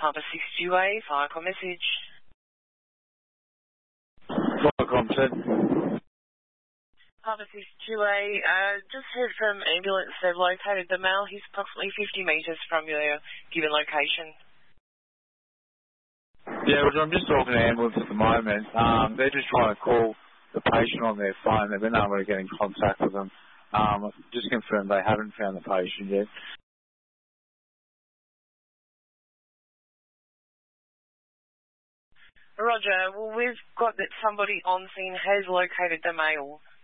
Papa 6QA, Firecom message. Firecom, said. Papa 6QA, just heard from ambulance they've located the male. He's approximately 50 metres from your given location. Yeah, well, I'm just talking to ambulance at the moment. They're just trying to call the patient on their phone. They've been able to get in contact with them. Just confirmed they haven't found the patient yet. Roger, well, we've got that somebody on scene has located the male.